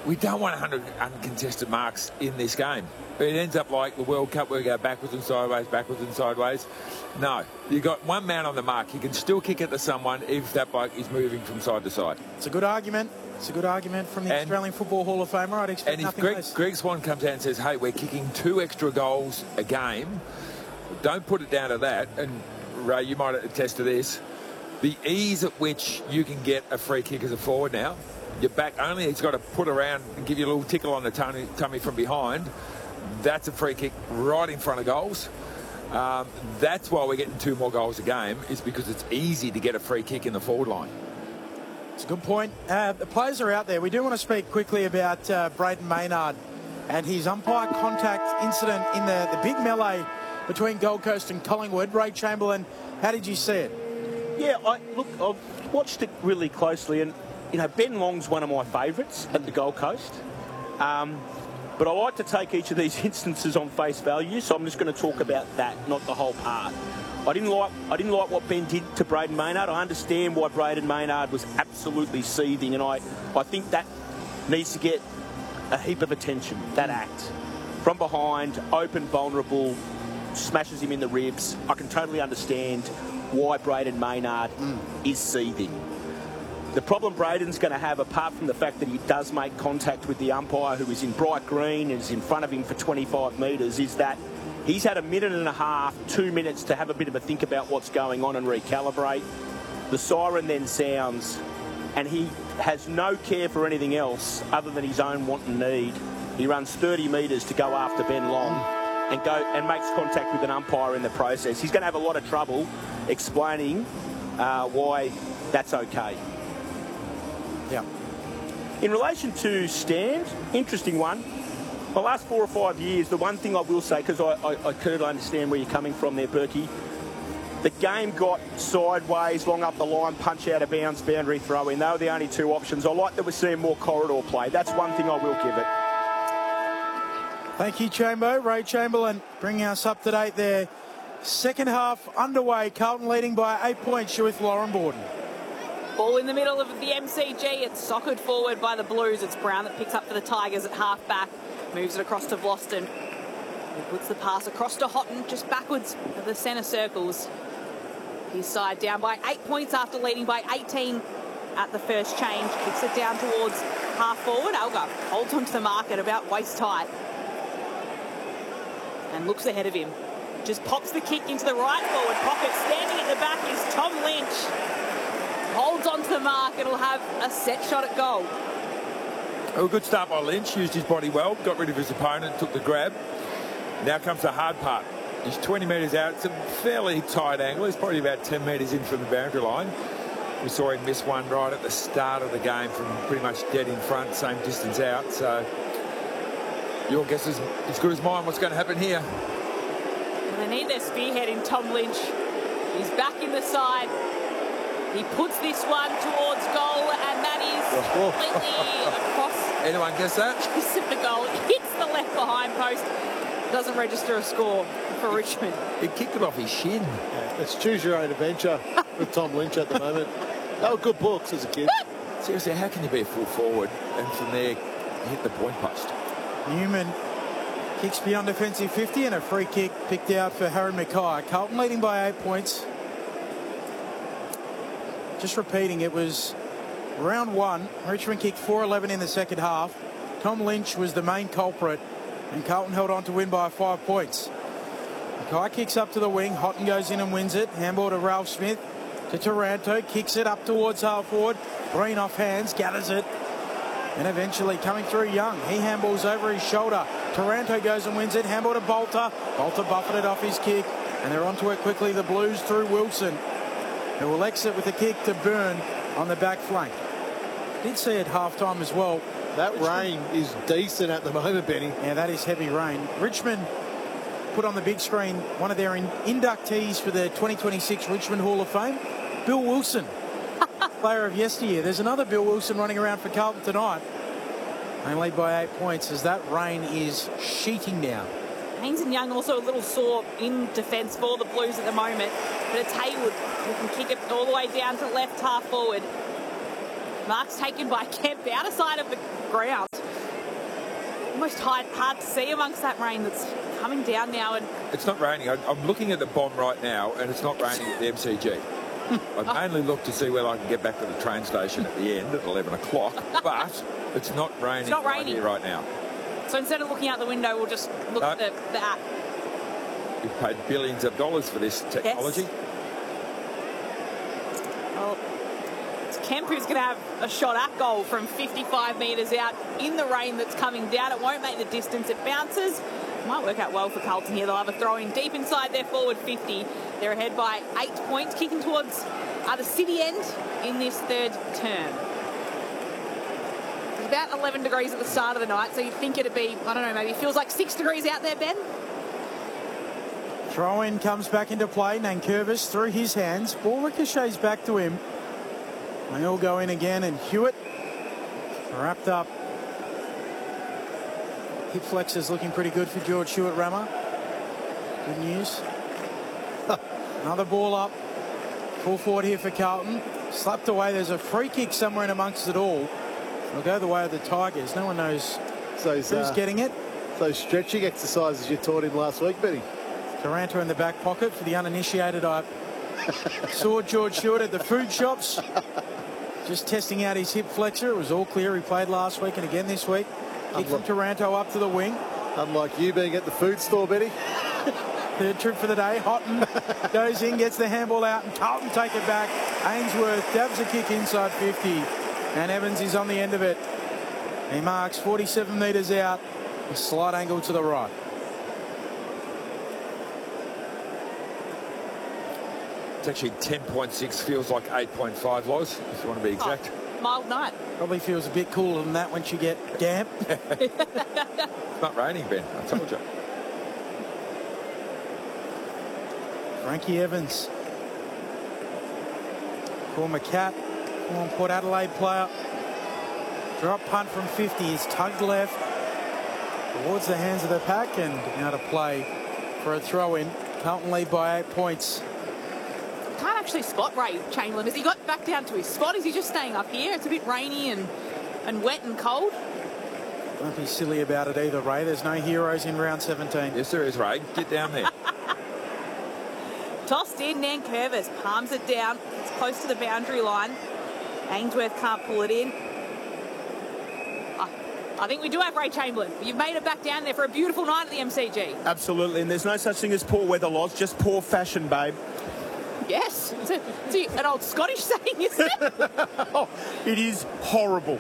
we don't want 100 uncontested marks in this game. It ends up like the World Cup where we go backwards and sideways. No, you've got one man on the mark. You can still kick it to someone if that bloke is moving from side to side. It's a good argument. It's a good argument from the Australian Football Hall of Famer. I'd expect nothing less. And if Greg Swan comes out and says, hey, we're kicking 2 extra goals a game, don't put it down to that. And Ray, you might attest to this. The ease at which you can get a free kick as a forward now, your back only, he's got to put around and give you a little tickle on the tummy from behind. That's a free kick right in front of goals. That's why we're getting 2 more goals a game, is because it's easy to get a free kick in the forward line. It's a good point. The players are out there. We do want to speak quickly about Brayden Maynard and his umpire contact incident in the big melee between Gold Coast and Collingwood. Ray Chamberlain, how did you see it? Yeah, I've watched it really closely, and Ben Long's one of my favourites at the Gold Coast. But I like to take each of these instances on face value, so I'm just going to talk about that, not the whole part. I didn't like what Ben did to Brayden Maynard. I understand why Brayden Maynard was absolutely seething, and I think that needs to get a heap of attention, that act. From behind, open, vulnerable, smashes him in the ribs. I can totally understand why Brayden Maynard is seething. The problem Brayden's going to have, apart from the fact that he does make contact with the umpire, who is in bright green and is in front of him for 25 metres, is that he's had a minute and a half, 2 minutes to have a bit of a think about what's going on and recalibrate. The siren then sounds, and he has no care for anything else other than his own want and need. He runs 30 metres to go after Ben Long and makes contact with an umpire in the process. He's going to have a lot of trouble explaining why that's okay. Yeah. In relation to stand, interesting one. The last 4 or 5 years, the one thing I will say, because I could understand where you're coming from there, Berkey, the game got sideways, long up the line, punch out of bounds, boundary throw in. They were the only 2 options. I like that we're seeing more corridor play. That's one thing I will give it. Thank you, Chambo. Ray Chamberlain bringing us up to date there. Second half underway. Carlton leading by 8 points. You're with Lauren Borden. Ball in the middle of the MCG. It's soccered forward by the Blues. It's Brown that picks up for the Tigers at half-back. Moves it across to Vlosten. He puts the pass across to Houghton, just backwards of the centre circles. His side down by 8 points after leading by 18 at the first change. Kicks it down towards half-forward. Alga holds onto the mark at about waist-height. And looks ahead of him. Just pops the kick into the right forward pocket. Standing at the back is Tom Lynch. Holds onto the mark. It'll have a set shot at goal. Oh, good start by Lynch. Used his body well. Got rid of his opponent. Took the grab. Now comes the hard part. He's 20 metres out. It's a fairly tight angle. He's probably about 10 metres in from the boundary line. We saw him miss one right at the start of the game from pretty much dead in front, same distance out. So your guess is as good as mine. What's going to happen here? They need their spearhead in Tom Lynch. He's back in the side. He puts this one towards goal, and that is completely across. Anyone guess that? Just at the goal. It hits the left behind post. Doesn't register a score for Richmond. He kicked it off his shin. Yeah, it's choose your own adventure with Tom Lynch at the moment. They were good books as a kid. Seriously, how can you be a full forward and from there hit the point post? Newman kicks beyond defensive 50 and a free kick picked out for Harry Mackay. Carlton leading by 8 points. Just repeating, it was round 1. Richmond kicked 4-11 in the second half. Tom Lynch was the main culprit, and Carlton held on to win by 5 points. Mackay kicks up to the wing. Houghton goes in and wins it. Handball to Ralph Smith. To Taranto. Kicks it up towards half forward. Breen off hands. Gathers it. And eventually coming through Young. He handballs over his shoulder. Taranto goes and wins it. Handball to Bolter. Bolter buffeted off his kick. And they're onto it quickly. The Blues through Wilson, who will exit with a kick to Byrne on the back flank. Did see at halftime as well. That rain is decent at the moment, Benny. Yeah, that is heavy rain. Richmond put on the big screen one of their inductees for the 2026 Richmond Hall of Fame, Bill Wilson, player of yesteryear. There's another Bill Wilson running around for Carlton tonight. They lead by 8 points as that rain is sheeting down. Haynes and Young also a little sore in defence for the Blues at the moment. But it's Haywood who can kick it all the way down to left half forward. Mark's taken by Kemp outer side of the ground. almost hard to see amongst that rain that's coming down now. And It's not raining. I'm looking at the bomb right now, and it's not raining at the MCG. I've mainly looked to see whether I can get back to the train station at the end at 11 o'clock, but it's not raining, right here right now. So instead of looking out the window, we'll just look at the app. You've paid billions of dollars for this technology. Yes. Well, it's Kemp who's going to have a shot at goal from 55 metres out in the rain that's coming down. It won't make the distance. It bounces. Might work out well for Carlton here. They'll have a throw in deep inside their forward 50. They're ahead by 8 points, kicking towards the city end in this third term. It's about 11 degrees at the start of the night, so you'd think it'd be, I don't know, maybe it feels like 6 degrees out there, Ben? Throw-in comes back into play. Nankervis through his hands. Ball ricochets back to him. They all go in again, and Hewitt wrapped up. Hip flexors looking pretty good for George Hewitt-Rammer. Good news. Another ball up. Full forward here for Carlton. Slapped away. There's a free kick somewhere in amongst it all. It'll go the way of the Tigers. No one knows who's getting it. Those stretching exercises you taught him last week, Benny. Taranto in the back pocket. For the uninitiated, I saw George Hewitt at the food shops just testing out his hip flexor. It was all clear. He played last week and again this week. Kick from Taranto up to the wing. Unlike you being at the food store, Benny. Third trip for the day. Houghton goes in, gets the handball out, and Carlton take it back. Ainsworth dabs a kick inside 50, and Evans is on the end of it. He marks 47 metres out. A slight angle to the right. It's actually 10.6, feels like 8.5 Loz, if you want to be exact. Mild night. Probably feels a bit cooler than that once you get damp. It's not raining, Ben, I told you. Frankie Evans. Former Cat. Former Port Adelaide player. Drop punt from 50 is tugged left towards the hands of the pack, and now to play for a throw-in. Carlton lead by 8 points. Can't actually spot Ray Chamberlain. Has he got back down to his spot? Is he just staying up here? It's a bit rainy and wet and cold. Don't be silly about it either, Ray. There's no heroes in round 17. Yes, there is, Ray. Get down there. Tossed in, Nankervis palms it down. It's close to the boundary line. Ainsworth can't pull it in. I think we do have Ray Chamberlain. You've made it back down there for a beautiful night at the MCG. Absolutely, and there's no such thing as poor weather, Loz, just poor fashion, babe. Yes, it's an old Scottish saying, isn't it? Oh, it is horrible.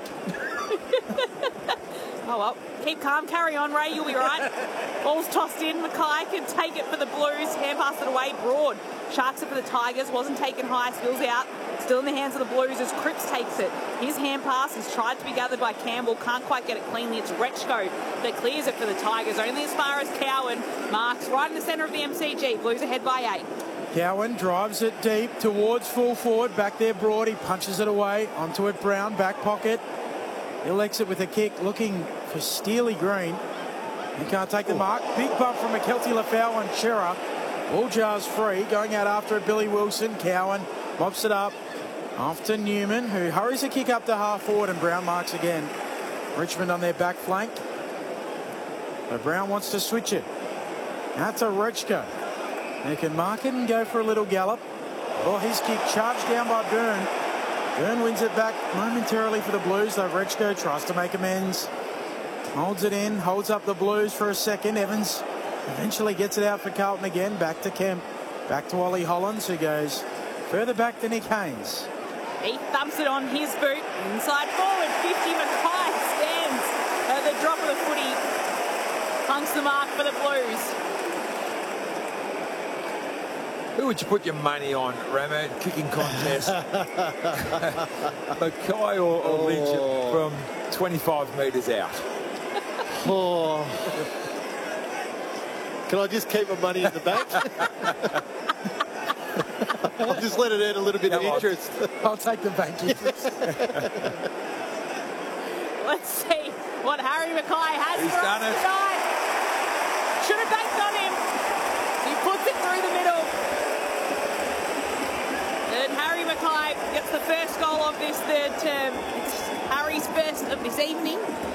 Oh, well, keep calm, carry on, Ray, you'll be right. Ball's tossed in, Mackay can take it for the Blues, hand pass it away, Broad. Sharks it for the Tigers, wasn't taken high, spills out. Still in the hands of the Blues as Cripps takes it. His hand pass is tried to be gathered by Campbell, can't quite get it cleanly. It's Rechko that clears it for the Tigers, only as far as Cowan. Marks right in the centre of the MCG, Blues ahead by 8. Cowan drives it deep towards full forward. Back there, Broad. He punches it away. Onto it, Brown. Back pocket. He'll exit with a kick, looking for Steely Green. He can't take the mark. Big bump from McKelty, Lafau and Chera. All jars free. Going out after it, Billy Wilson. Cowan mops it up. Off to Newman, who hurries a kick up to half forward, and Brown marks again. Richmond on their back flank. But Brown wants to switch it. Out to Rechko. They can mark it and go for a little gallop. Oh, his kick charged down by Byrne. Byrne wins it back momentarily for the Blues, though Rechko tries to make amends. Holds it in, holds up the Blues for a second. Evans eventually gets it out for Carlton again. Back to Kemp. Back to Ollie Hollins, who goes further back than Nick Haynes. He thumps it on his boot. Inside forward, 50. Mackay stands at the drop of the footy. Hunts the mark for the Blues. Who would you put your money on, Ramo? Kicking contest. Mackay or Lynch from 25 metres out? Oh. Can I just keep my money in the bank? I'll just let it earn a little bit of interest. I'll take the bank interest. Let's see what Harry Mackay has He's for done us it. tonight. Should have banked on him. He puts it through the middle. And Harry Mackay gets the first goal of this third term. It's Harry's first of this evening.